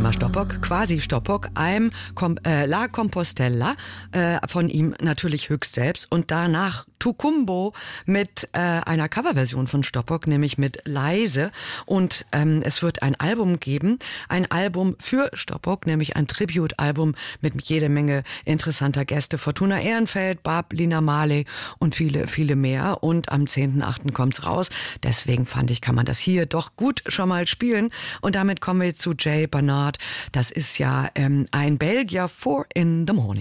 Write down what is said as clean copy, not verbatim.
Elmar Stoppock, quasi Stoppock, La Compostela, von ihm natürlich höchst selbst und danach Tucumbo mit einer Coverversion von Stoppock, nämlich mit Leise, und es wird ein Album geben, ein Album für Stoppock, nämlich ein Tribute-Album mit jede Menge interessanter Gäste, Fortuna Ehrenfeld, Barb, Lina Marley und viele, viele mehr, und am 10.8. kommt's raus, deswegen fand ich, kann man das hier doch gut schon mal spielen, und damit kommen wir zu Jay Barnard, das ist ja ein Belgier, 4 in the Morning.